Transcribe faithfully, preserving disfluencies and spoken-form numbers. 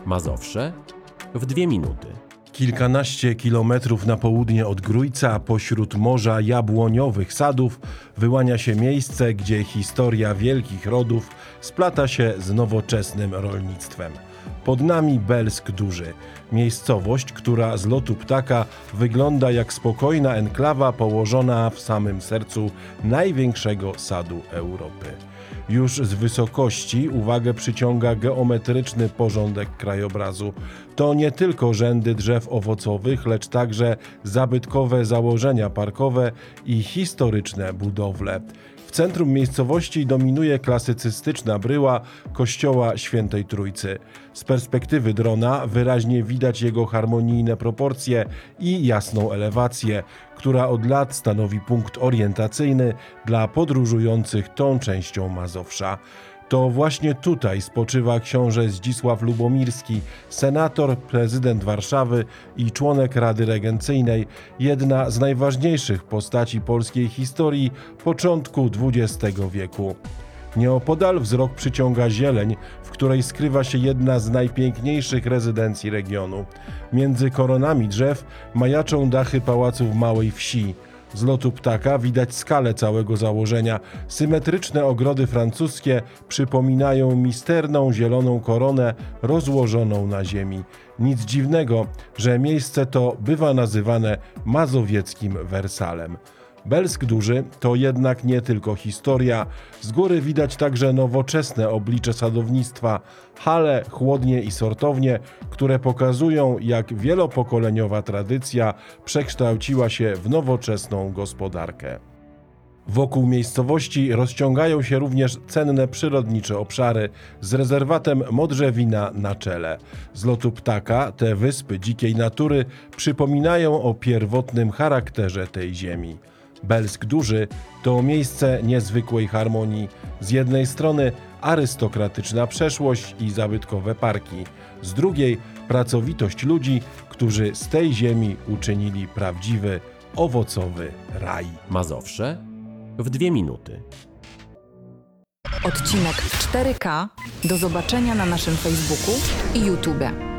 Mazowsze w dwie minuty. Kilkanaście kilometrów na południe od Grójca, pośród morza jabłoniowych sadów, wyłania się miejsce, gdzie historia wielkich rodów splata się z nowoczesnym rolnictwem. Pod nami Belsk Duży, miejscowość, która z lotu ptaka wygląda jak spokojna enklawa położona w samym sercu największego sadu Europy. Już z wysokości uwagę przyciąga geometryczny porządek krajobrazu. To nie tylko rzędy drzew owocowych, lecz także zabytkowe założenia parkowe i historyczne budowle. W centrum miejscowości dominuje klasycystyczna bryła kościoła Świętej Trójcy. Z perspektywy drona wyraźnie widać jego harmonijne proporcje i jasną elewację, która od lat stanowi punkt orientacyjny dla podróżujących tą częścią Mazowsza. To właśnie tutaj spoczywa książę Zdzisław Lubomirski, senator, prezydent Warszawy i członek Rady Regencyjnej, jedna z najważniejszych postaci polskiej historii początku dwudziestego wieku. Nieopodal wzrok przyciąga zieleń, w której skrywa się jedna z najpiękniejszych rezydencji regionu. Między koronami drzew majaczą dachy pałaców Małej Wsi. Z lotu ptaka widać skalę całego założenia. Symetryczne ogrody francuskie przypominają misterną zieloną koronę rozłożoną na ziemi. Nic dziwnego, że miejsce to bywa nazywane mazowieckim Wersalem. Belsk Duży to jednak nie tylko historia. Z góry widać także nowoczesne oblicze sadownictwa, hale, chłodnie i sortownie, które pokazują, jak wielopokoleniowa tradycja przekształciła się w nowoczesną gospodarkę. Wokół miejscowości rozciągają się również cenne przyrodnicze obszary z rezerwatem Modrzewina na czele. Z lotu ptaka te wyspy dzikiej natury przypominają o pierwotnym charakterze tej ziemi. Belsk Duży to miejsce niezwykłej harmonii. Z jednej strony arystokratyczna przeszłość i zabytkowe parki, z drugiej pracowitość ludzi, którzy z tej ziemi uczynili prawdziwy, owocowy raj. Mazowsze w dwie minuty. Odcinek w cztery K do zobaczenia na naszym Facebooku i YouTube.